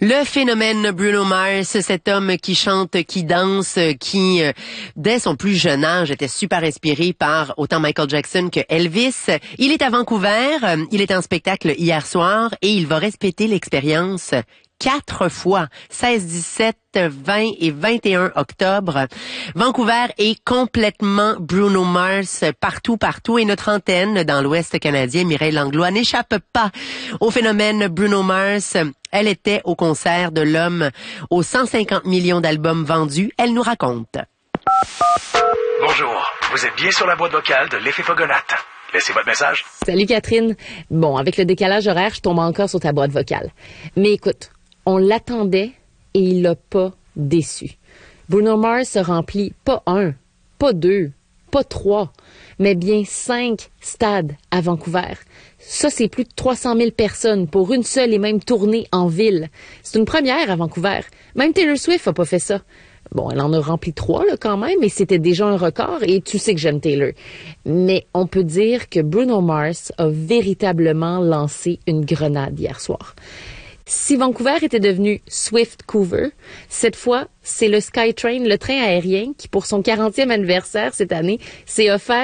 Le phénomène Bruno Mars, cet homme qui chante, qui danse, qui, dès son plus jeune âge, était super inspiré par autant Michael Jackson que Elvis. Il est à Vancouver, il est en spectacle hier soir et il va répéter l'expérience 4 fois, 16, 17, 20 et 21 octobre. Vancouver est complètement Bruno Mars partout et notre antenne dans l'Ouest canadien, Mireille Langlois, n'échappe pas au phénomène Bruno Mars. Elle était au concert de l'homme aux 150 millions d'albums vendus. Elle nous raconte. Bonjour, vous êtes bien sur la boîte vocale de l'effet Fogonate. Laissez votre message. Salut Catherine. Bon, avec le décalage horaire, je tombe encore sur ta boîte vocale. Mais écoute, on l'attendait et il l'a pas déçu. Bruno Mars se remplit pas 1, pas 2, pas 3, mais bien 5 stades à Vancouver. Ça, c'est plus de 300 000 personnes pour une seule et même tournée en ville. C'est une première à Vancouver. Même Taylor Swift a pas fait ça. Bon, elle en a rempli 3 là, quand même, mais c'était déjà un record et tu sais que j'aime Taylor. Mais on peut dire que Bruno Mars a véritablement lancé une grenade hier soir. Si Vancouver était devenu Swift-Couver, cette fois, c'est le SkyTrain, le train aérien, qui pour son 40e anniversaire cette année, s'est offert